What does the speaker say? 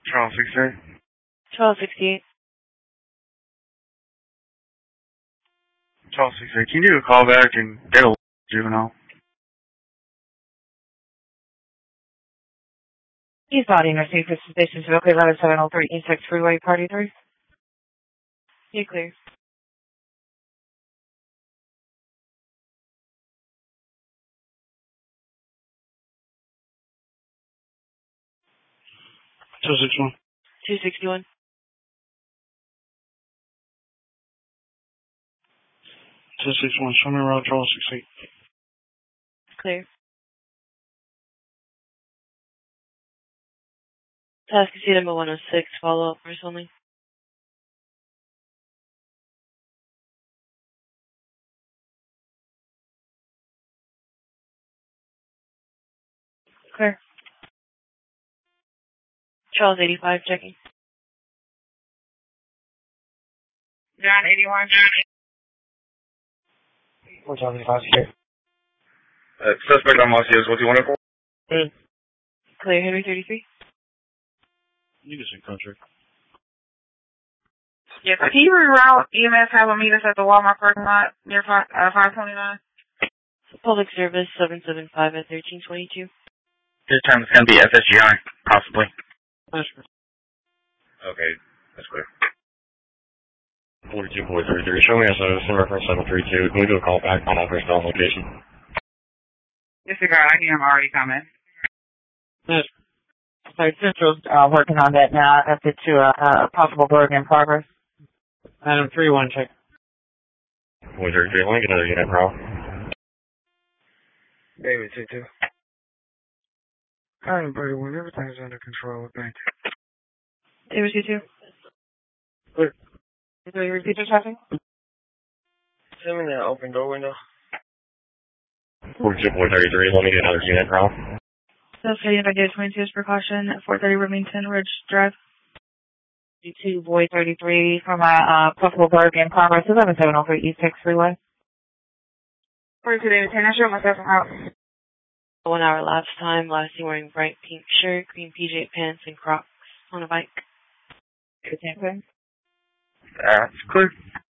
Charles 68. Charles 68. Charles 68. Can you do a call back and get a juvenile? He's body and received for suspicion to Oakley 11703 East 6 Freeway, Party 3. You clear. Two 61. 261. Two 61. Show me around Charles 68. Clear. Task is number 106. Follow up first only. Clear. Charles 85 checking. John 81. What's Charles 85 68? Suspect on Los Angeles, what do you want it for? Clear. Henry 33. You can say country. Yes, can you reroute EMS have a meet us at the Walmart parking lot near 529? Public service 775 at 1322. This time it's going to be FSGI, possibly. That's good. Okay, that's clear. 42.33, show me SOS, reference 732. Can we do a call back on all personnel location? Disregard, I hear him already coming. That's So Central's working on that now. That's it to a possible burden in progress. Adam 31 check. 43, link another unit, bro. David 22. Alright, buddy, when everything's under control, thank you. David 22. Clear. Can you repeat your testing? Send me that open door window. 42.33, let me get another unit, bro. That's heading by Gate 22 as precaution at 430 Remington Ridge Drive. 2 Boy 33 from a possible burden in progress. 11703 East 6 Freeway. 42 David 10, I show myself out. 1 hour lapse time. Last seen wearing bright pink shirt, green PJ pants, and Crocs on a bike. David 10, That's clear.